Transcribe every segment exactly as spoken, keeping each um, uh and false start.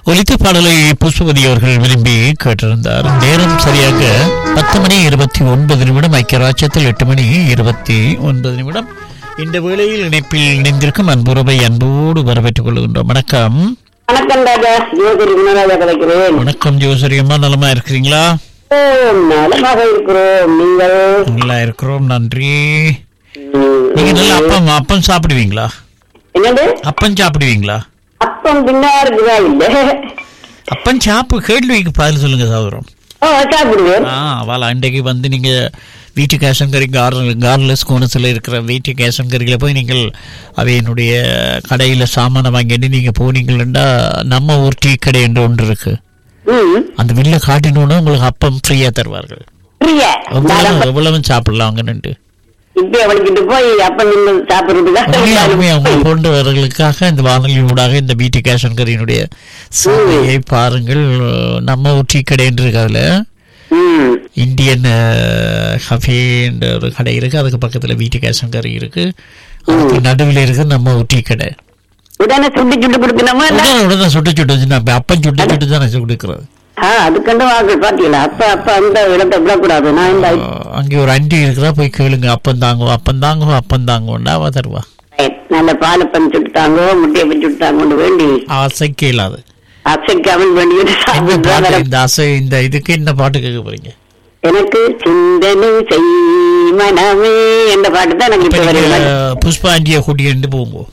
ஒலித்த பாடலை புஷ்பவதி அவர்கள் விரும்பி கேட்டிருந்தார். நேரம் சரியாக பத்து மணி இருபத்தி ஒன்பது நிமிடம். ஐக்கிய ராஜ்யத்தில் எட்டு மணி இருபத்தி ஒன்பது நிமிடம். இந்த வேளையில் இணைப்பில் இணைந்திருக்கும் அன்புறவை அன்போடு வரவேற்றுக் கொள்கின்றோம். வணக்கம். வணக்கம் ராஜா, ஜோசரி குணராஜா கிடைக்கிறேன். வணக்கம் ஜோசரி அம்மா, நலமா இருக்கிறீங்களா? நலமாக இருக்கிறோம். நீங்கள்? நல்லா இருக்கிறோம், நன்றி. நீங்க நல்லா அப்பம் அப்பம் சாப்பிடுவீங்களா? என்னது அப்பம் சாப்பிடுவீங்களா? அப்பம் பின்னாருக்குதா இல்ல அப்பம் சாப்பு கேள்விக்கு பதில் சொல்லுங்க சகோதரம். ஓ சாப்பிடுவேன். ஆ அவள் அன்றைக்கு வந்து நீங்க வீட்டு கேஷங்கரி கார்ல கார்லெஸ் கோனஸில் இருக்கிற வீட்டு கேஷங்கரியில் போய் நீங்கள் அவையினுடைய கடையில் சாமானை வாங்கிட்டு நீங்கள் போனீங்களா, நம்ம ஒரு டீ கடை என்று ஒன்று இருக்கு, அந்த வில்ல காட்டினோன்னு உங்களுக்கு அப்பம் ஃப்ரீயா தருவார்கள். எவ்வளவு சாப்பிடலாம் அங்கே நின்று இப்ப அவளுக்கிட்டு போய் அப்ப நின்று சாப்பிடுறதுக்காக போன்றவர்களுக்காக இந்த வானொலியூடாக இந்த வீட்டு கேஷங்கரியினுடைய சேவையை பாருங்கள். நம்ம ஒரு டீ கடை என்று இருக்காதுல, இந்தியன் கஃபே என்ற ஒரு கடை இருக்கு, அதுக்கு பக்கத்துல வீட்டு கேஷங்கரி இருக்கு, அதுக்கு நடுவில் இருக்கு நம்ம ஒரு டீ கடை. உடனே சுட்டு சுட்டு கொடுக்கணுமா? உடனே சுட்டு சுட்டு அப்பம் சுட்டு சுட்டு தான் கொடுக்கறது. அதுக்கண்டு வாங்க பாத்தீங்களா? அப்ப அப்ப அந்த இடத்தை விடக்கூடாது. நான் இந்த அங்கே ஒரு அண்டி இருக்கிறா, போய் கேளுங்க, அப்பம் தாங்கோ அப்பம் தாங்கோ அப்பம் தாங்கோண்டா அவ தருவா. நல்ல பாலப்பம் சுட்டுத்தாங்கோ, முட்டையப்பம் சுட்டுத்தாங்கன்னு வேண்டி அசைக்க இல்லாது அசைக்காமல் வேண்டி இந்த அசை இந்த இதுக்கு என்ன பாட்டு கேட்க போறீங்க? எனக்கு சிந்தனை செய் மனமே என்ற பாட்டு தான் எனக்கு இப்ப வருது. புஷ்பாண்டிய கூட்டிட்டு போங்க.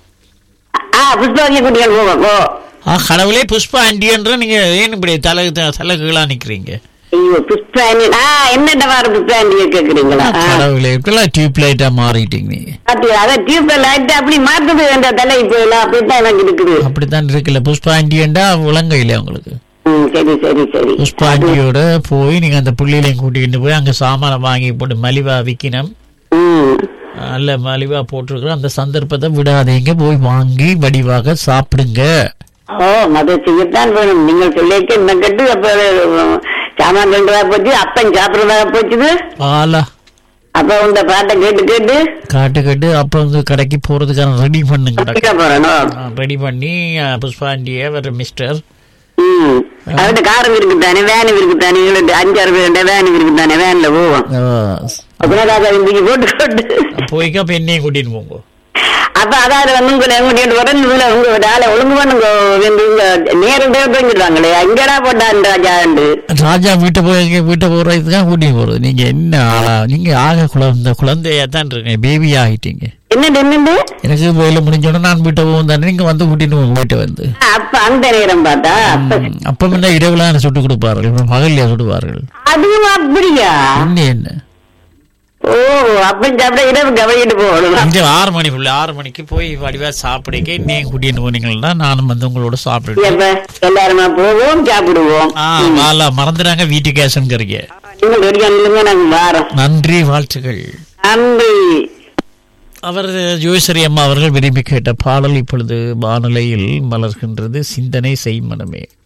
ஆ புஷ்பாண்டிய கூட்டிகள் போவோம். ஆ கடவுளே, புஷ்பா ஆண்டியன்ற நீங்க ஏன் இப்படி தலை தலைகளா நிக்கிறீங்க? ஐயோ புஷ்பாண்டி என்னென்ன வார புஷ்பாண்டிய கேக்குறீங்களா? கடவுளே, இப்பெல்லாம் டியூப் லைட்டா மாறிட்டீங்க நீங்க. அதான் டியூப் லைட் அப்படி மாத்துது அந்த தலை போயிடலாம், அப்படித்தான் எனக்கு இருக்குது. அப்படித்தான் இருக்குல்ல, புஷ்பா ஆண்டியண்டா விளங்கையில உங்களுக்கு. சரி சரி சரி. புஷ்பாண்டியோட போய் நீங்க அந்த புள்ளியிலையும் கூட்டிட்டு போய் அங்க சாமான வாங்கி போட்டு மலிவா விக்கணும், நல்ல மலிவா போட்டிருக்கிறோம். அந்த சந்தர்ப்பத்தை விடாதீங்க, போய் வாங்கி வடிவாக சாப்பிடுங்க. ஓ அதை செய்யத்தான் வேணும். நீங்கள் சொல்லிட்டு என்ன கட்டு அப்ப சாமான் ரெண்டுவா போச்சு, அப்பன் சாப்பிடுறதா போச்சுது. ஆலா அப்ப உங்க பாட்டை கேட்டு கேட்டு காட்டு கேட்டு அப்ப வந்து கடைக்கு போறதுக்கான ரெடி பண்ணுங்க. போறணும் ரெடி பண்ணி புஷ்பாண்டிய வேற மிஸ்டர் அவர்கிட்ட காரம் இருக்குதானே, வேன் இருக்குதானே, அஞ்சாறு பேர் வேன் இருக்குதானே, வேன்ல போவோம். போட்டு போட்டு போய்க்கா அப்ப என்னையும் கூட்டிட்டு போங்க. அப்ப அதாவது வந்து உங்களை கூட்டிட்டு போறேன், உங்க வேலை ஒழுங்கு பண்ணுங்க. நேரம் தூங்கிடுவாங்களே, அங்கடா போட்டான் ராஜா. ராஜா வீட்டை போய் வீட்டை போறதுக்காக கூட்டிட்டு போறது. நீங்க என்ன ஆளா? நீங்க ஆக குழந்தை குழந்தையா தான் இருக்கீங்க, பேபி ஆகிட்டீங்க. என்னண்டு என்னண்டு எனக்கு வேலை முடிஞ்சோன்னா நான் வீட்டை போவோம் தானே, நீங்க வந்து கூட்டிட்டு போங்க வீட்டை வந்து. அப்ப அந்த நேரம் பார்த்தா அப்ப என்ன இரவுல சுட்டு கொடுப்பார்கள், பகல்லையா சுடுவார்கள்? அதுவும் அப்படியா? என்ன என்ன ஓ அப்ப சாப்பிட இரவு கவனிட்டு போகணும். ஆறு மணி ஆறு மணிக்கு போய் வடிவா சாப்பிடுங்க. நீங்க கூட்டிட்டு போனீங்கன்னா நானும் வந்து உங்களோட சாப்பிடுவேன். எல்லாருமா போவோம், சாப்பிடுவோம். மறந்துடாங்க வீட்டு கேஷன்கரிங்க. நன்றி, வாழ்த்துக்கள். நன்றி. அவர் ஜோசரி அம்மா அவர்கள் விரும்பி கேட்ட பாடல் இப்பொழுது வானிலையில் மலர்கின்றது. சிந்தனை செய் மனமே.